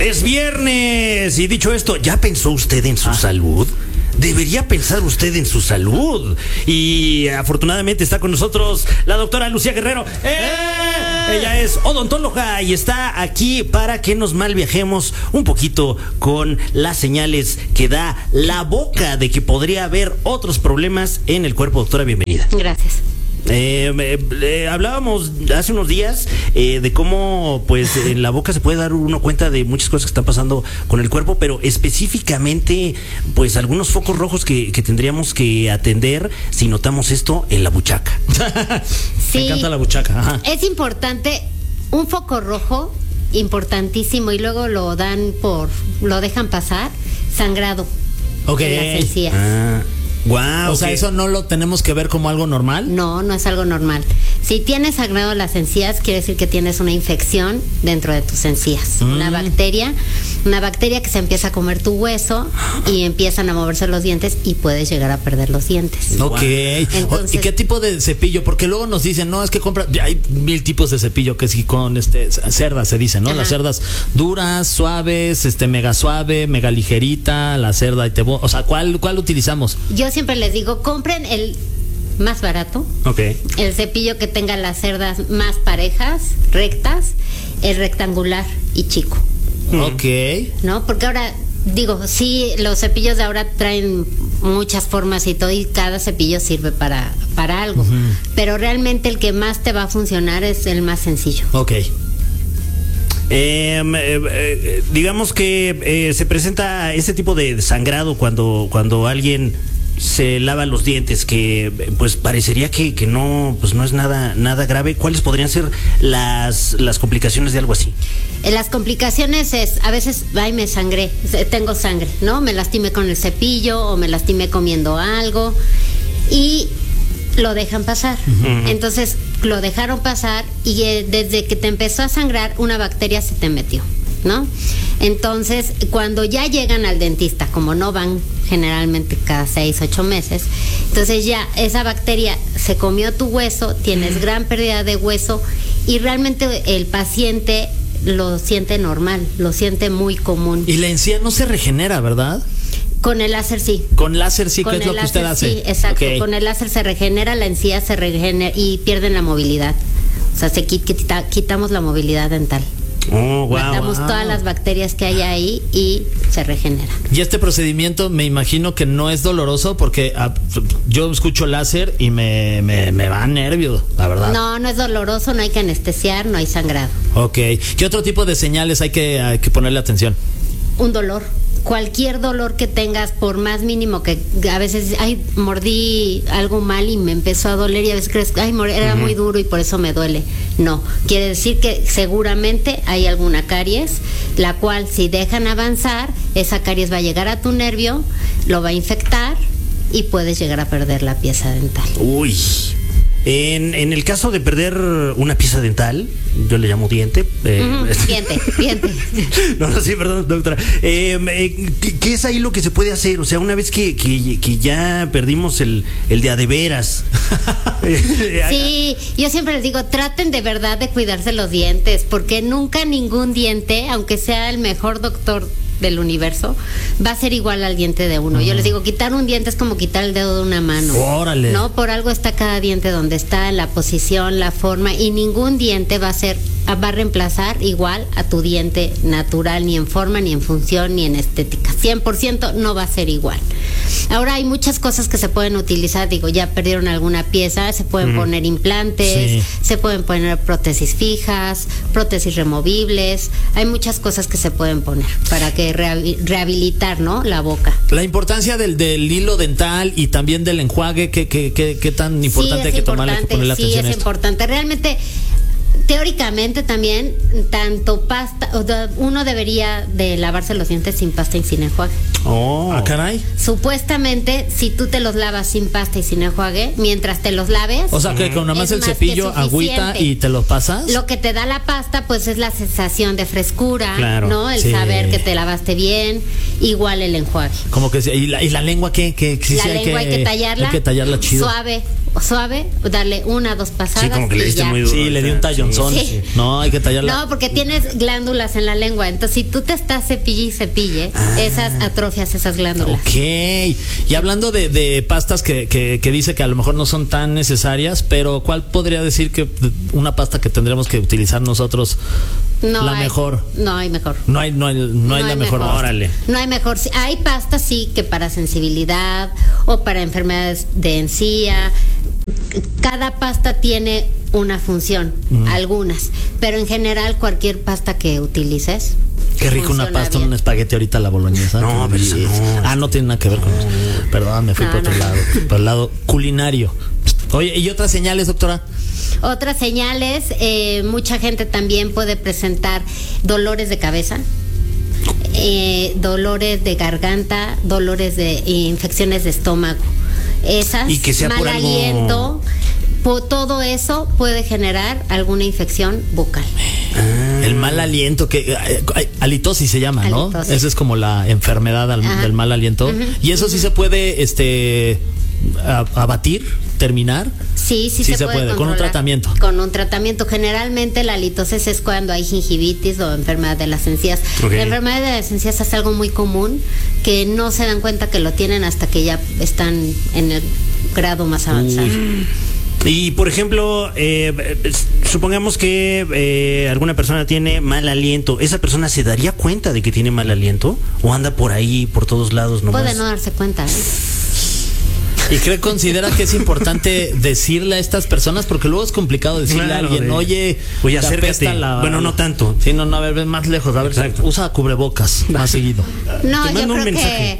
Es viernes y dicho esto, ¿ya pensó usted en su salud? Debería pensar usted en su salud. Y afortunadamente está con nosotros la doctora Lucía Guerrero. Ella es odontóloga y está aquí para que nos malviajemos un poquito con las señales que da la boca de que podría haber otros problemas en el cuerpo. Doctora, bienvenida. Gracias. Hablábamos hace unos días de cómo pues en la boca se puede dar uno cuenta de muchas cosas que están pasando con el cuerpo, pero específicamente pues algunos focos rojos que tendríamos que atender si notamos esto en la buchaca. Sí, me encanta la buchaca. Ajá. Es importante, un foco rojo importantísimo, y luego lo dejan pasar, sangrado en las encías. Wow, o sea, ¿eso no lo tenemos que ver como algo normal? No, no es algo normal. Si tienes sangrado las encías, quiere decir que tienes una infección dentro de tus encías. Una bacteria que se empieza a comer tu hueso y empiezan a moverse los dientes y puedes llegar a perder los dientes. Ok. Entonces, ¿y qué tipo de cepillo? Porque luego nos dicen, no, es que compra, hay 1000 tipos de cepillo, que es con cerdas se dice, ¿no? Ajá. Las cerdas duras, suaves, mega suave, mega ligerita, la cerda o sea, ¿cuál utilizamos? Yo siempre les digo, compren el más barato, el cepillo que tenga las cerdas más parejas, rectas, el rectangular y chico. Ok. ¿No? Porque ahora, digo, sí, los cepillos de ahora traen muchas formas y todo, y cada cepillo sirve para algo. Pero realmente el que más te va a funcionar es el más sencillo. Ok. Digamos que se presenta ese tipo de sangrado cuando alguien se lava los dientes, que pues parecería que no, pues no es nada grave. ¿Cuáles podrían ser las complicaciones de algo así? Las complicaciones es, a veces, me sangré, tengo sangre, ¿no? Me lastimé con el cepillo o me lastimé comiendo algo y lo dejan pasar. Entonces lo dejaron pasar y desde que te empezó a sangrar, una bacteria se te metió, ¿no? Entonces, cuando ya llegan al dentista, como no van generalmente cada 6-8 meses, entonces ya esa bacteria se comió tu hueso, tienes gran pérdida de hueso y realmente el paciente lo siente normal, lo siente muy común. Y la encía no se regenera, ¿verdad? Con el láser sí. Con láser sí, ¿qué es lo que usted hace? Sí, exacto. Okay. Con el láser se regenera, la encía se regenera y pierden la movilidad. O sea, quitamos la movilidad dental. Oh, wow. Matamos todas las bacterias que hay ahí y se regenera. Y este procedimiento me imagino que no es doloroso, porque yo escucho láser y me va nervio, la verdad. No es doloroso, no hay que anestesiar, no hay sangrado. Ok. ¿Qué otro tipo de señales hay que ponerle atención? Un dolor. Cualquier dolor que tengas, por más mínimo que a veces, mordí algo mal y me empezó a doler, y a veces crees que era muy duro y por eso me duele. No, quiere decir que seguramente hay alguna caries, la cual si dejan avanzar, esa caries va a llegar a tu nervio, lo va a infectar y puedes llegar a perder la pieza dental. Uy. En el caso de perder una pieza dental, yo le llamo diente. Diente. No, sí, perdón, doctora. ¿Qué es ahí lo que se puede hacer? O sea, una vez que ya perdimos el de a de veras. Sí, yo siempre les digo, traten de verdad de cuidarse los dientes, porque nunca ningún diente, aunque sea el mejor doctor del universo, va a ser igual al diente de uno. Yo les digo, quitar un diente es como quitar el dedo de una mano. ¡Órale! No, por algo está cada diente donde está, la posición, la forma, y ningún diente va a reemplazar igual a tu diente natural, ni en forma, ni en función, ni en estética. 100% no va a ser igual. Ahora hay muchas cosas que se pueden utilizar, digo, ya perdieron alguna pieza, se pueden poner implantes, se pueden poner prótesis fijas, prótesis removibles, hay muchas cosas que se pueden poner para que rehabilitar, ¿no?, la boca. La importancia del hilo dental y también del enjuague, ¿qué tan importante hay que tomarle, ponerle atención a esto? Sí, es importante. Realmente, teóricamente también, tanto pasta, uno debería de lavarse los dientes sin pasta y sin enjuague. Oh, caray. Supuestamente, si tú te los lavas sin pasta y sin enjuague, mientras te los laves, o sea, que con nada más el cepillo, agüita y te los pasas. Lo que te da la pasta, pues, es la sensación de frescura, claro, ¿no? El saber que te lavaste bien. Igual el enjuague. Como que y la lengua, ¿qué? La lengua hay que tallarla chido. Suave. suave, darle 1 o 2 pasadas. Sí, como que le y diste ya. muy duro. Sí, le di un tallonzón. Sí. No, hay que tallarla. No, porque tienes glándulas en la lengua. Entonces, si tú te estás cepille, esas atrofias esas glándulas. Ok. Y hablando de pastas que dice que a lo mejor no son tan necesarias, pero ¿cuál podría decir que una pasta que tendremos que utilizar nosotros mejor? No hay mejor. No hay la mejor. Órale. No hay mejor. Hay pastas sí que para sensibilidad o para enfermedades de encía. Cada pasta tiene una función, algunas, pero en general cualquier pasta que utilices. Qué rico una funciona pasta, bien. un espagueti ahorita la boloñesa. No, pero eso no. No tiene nada que ver con eso. Perdón, me fui por otro lado, por el lado culinario. Oye, ¿y otras señales, doctora? Otras señales, mucha gente también puede presentar dolores de cabeza, dolores de garganta, dolores de infecciones de estómago. Esas, Y que sea mal por algo- aliento, todo eso puede generar alguna infección bucal. El mal aliento, que halitosis se llama, ¿no? Halitosis. Esa es como la enfermedad del mal aliento. Y eso sí se puede abatir, terminar. Sí se puede con un controlar. tratamiento. Con un tratamiento. Generalmente la halitosis es cuando hay gingivitis o enfermedad de las encías. Ok. La enfermedad de las encías es algo muy común que no se dan cuenta que lo tienen hasta que ya están en el grado más avanzado. Y por ejemplo, supongamos que alguna persona tiene mal aliento. ¿Esa persona se daría cuenta de que tiene mal aliento? ¿O anda por ahí, por todos lados nomás? Puede no darse cuenta. ¿Y qué considera que es importante decirle a estas personas? Porque luego es complicado decirle Claro, a alguien, oye, oye, te acércate. apesta Bueno, no tanto. Sí, no, a ver, ven más lejos, a ver, Exacto. usa cubrebocas más seguido. No, Te yo mando un creo que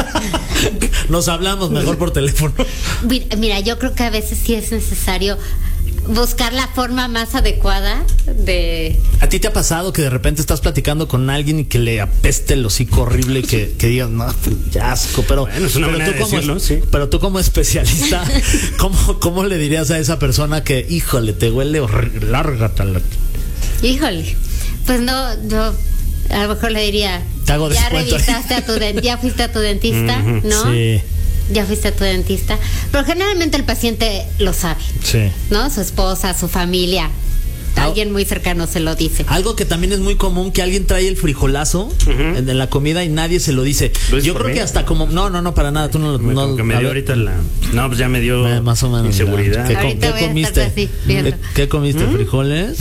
Nos hablamos mejor por teléfono. mira, yo creo que a veces sí es necesario buscar la forma más adecuada de... ¿A ti te ha pasado que de repente estás platicando con alguien y que le apeste el hocico horrible y que digas, no, ya asco? Pero, Bueno, es una pero, manera tú de como, decirlo, sí. pero tú como especialista, ¿cómo le dirías a esa persona que, híjole, te huele horrible, lárgatela? Híjole, pues no, yo a lo mejor le diría, Te hago ya descuento. revisaste ya fuiste a tu dentista, ¿no? Sí, Ya fuiste a tu dentista. Pero generalmente el paciente lo sabe, sí. ¿no? Su esposa, su familia, alguien muy cercano se lo dice. Algo que también es muy común, que alguien trae el frijolazo en la comida y nadie se lo dice. ¿Lo dices Yo por creo mí? que hasta como... No, para nada, tú no... Como que me a dio ver. ahorita la... No, pues ya me dio Más o menos. inseguridad. ¿Qué, Ahorita voy a comiste? estar así, viendo. ¿Qué comiste? ¿Frijoles?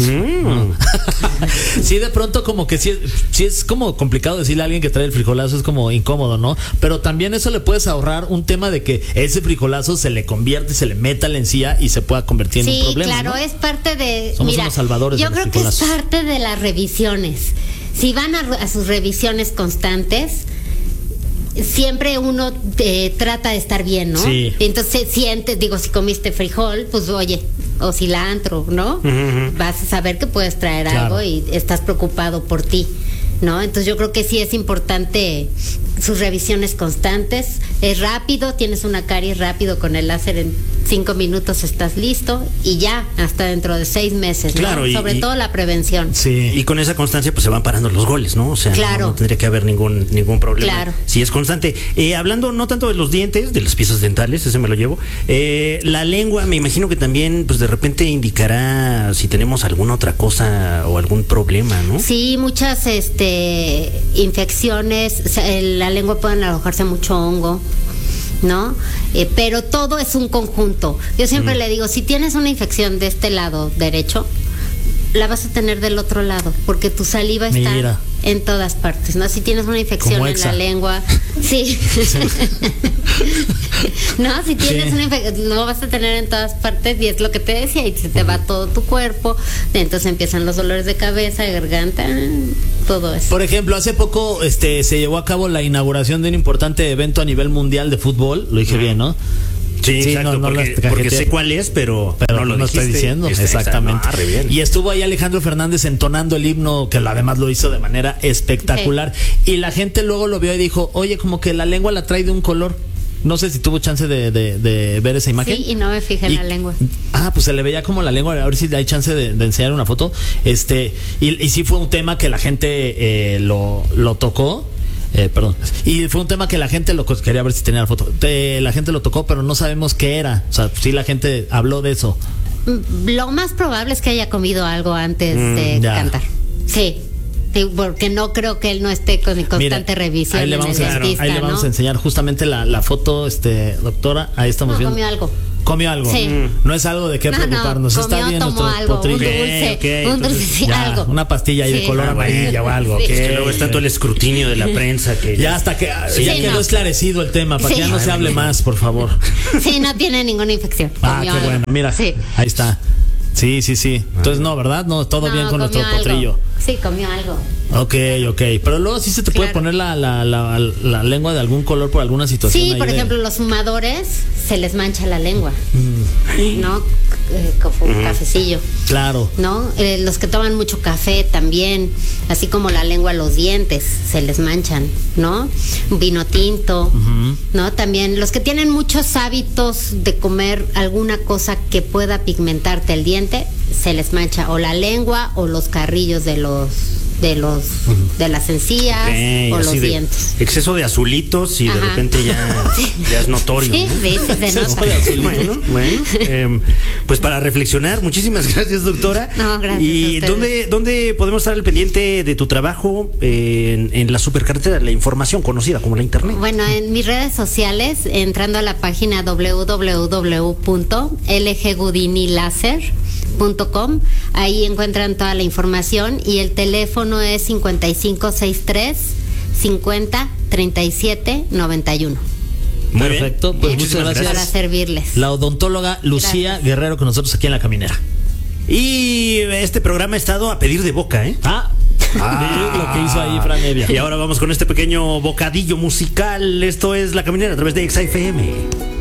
Sí, de pronto como que sí es como complicado decirle a alguien que trae el frijolazo, es como incómodo, ¿no? Pero también eso le puedes ahorrar un tema de que ese frijolazo se le convierte, se le meta a la encía y se pueda convertir en Sí, un problema, claro, ¿no? es parte de... Somos mira, unos salvadores yo de los creo que es fricolazos. parte de las revisiones. Si van a sus revisiones constantes, siempre uno trata de estar bien, ¿no? Sí. Entonces sientes, digo, si comiste frijol, pues oye, o cilantro, ¿no? Vas a saber que puedes traer Claro. algo y estás preocupado por ti, ¿no? Entonces yo creo que sí es importante sus revisiones constantes. Es rápido, tienes una caries rápido con el láser, en 5 minutos estás listo y ya hasta dentro de 6 meses, ¿no? Claro, Sobre todo la prevención. Sí. Y con esa constancia pues se van parando los goles, ¿no? O sea, Claro. no tendría que haber ningún problema. Claro. Si es constante. Hablando no tanto de los dientes, de las piezas dentales, ese me lo llevo. La lengua, me imagino que también pues de repente indicará si tenemos alguna otra cosa o algún problema, ¿no? Sí, muchas infecciones, o sea, la lengua pueden alojarse mucho hongo, ¿no? Pero todo es un conjunto. Yo siempre le digo, si tienes una infección de este lado derecho, la vas a tener del otro lado, porque tu saliva está Mira. en todas partes, ¿no? Si tienes una infección Como en Exa. la lengua, sí. No, si tienes Sí. una infección, lo vas a tener en todas partes y es lo que te decía, y se te va todo tu cuerpo, entonces empiezan los dolores de cabeza, de garganta, todo eso. Por ejemplo, hace poco se llevó a cabo la inauguración de un importante evento a nivel mundial de fútbol, lo dije bien, ¿no? Sí, exacto, no porque, las porque cajeteé. sé cuál es, pero Pero no lo estoy dijiste. diciendo, Está- exactamente. re bien. Y estuvo ahí Alejandro Fernández entonando el himno, que además lo hizo de manera espectacular. Y la gente luego lo vio y dijo, oye, como que la lengua la trae de un color. No sé si tuvo chance de ver esa imagen. Sí, y no me fijé en la lengua. Pues se le veía como la lengua. A ver si hay chance de enseñar una foto. Y sí fue un tema que la gente lo tocó. Perdón. Y fue un tema que la gente quería ver si tenía la foto. La gente lo tocó, pero no sabemos qué era. O sea, sí, la gente habló de eso. Lo más probable es que haya comido algo antes de cantar. Sí. Sí, porque no creo que él no esté con constante revisión. Ahí le vamos a enseñar justamente la foto, doctora. Ahí estamos viendo. Comió algo. Comió algo. Sí. No es algo de qué preocuparnos. Comió, está bien tomó nuestro algo, potrillo. un dulce, sí, algo. Una pastilla ahí de color amarilla o algo. Sí. Que luego está todo el escrutinio de la prensa. Que ya hasta que ya quedó esclarecido el tema, para que ya no se hable más, por favor. Sí, no tiene ninguna infección. Qué bueno. Mira, ahí está. Sí. Entonces, no, ¿verdad? No, todo bien con nuestro potrillo. Sí, comió algo. Ok. Pero luego sí se te puede poner la lengua de algún color por alguna situación. Sí, por ejemplo, los fumadores se les mancha la lengua, ¿no? Como un cafecillo. Claro. ¿No? Los que toman mucho café también, así como la lengua, los dientes se les manchan, ¿no? Vino tinto, ¿no? También los que tienen muchos hábitos de comer alguna cosa que pueda pigmentarte el diente, se les mancha o la lengua o los carrillos de las encías o los dientes. Exceso de azulitos y de repente ya es notorio. Sí, ¿no? se nota. Bueno, pues para reflexionar, muchísimas gracias, doctora. No, gracias. ¿Y dónde podemos estar al pendiente de tu trabajo en la supercarretera, la información conocida como la internet? Bueno, en mis redes sociales, entrando a la página www.lggudinilaser.com, ahí encuentran toda la información y el teléfono es 5563 50 37 91. Perfecto, pues muchas gracias. Para servirles. La odontóloga Lucía Guerrero con nosotros aquí en La Caminera. Y este programa ha estado a pedir de boca, ¿eh? Lo que hizo ahí Fran Evia. Y ahora vamos con este pequeño bocadillo musical. Esto es La Caminera a través de XFM.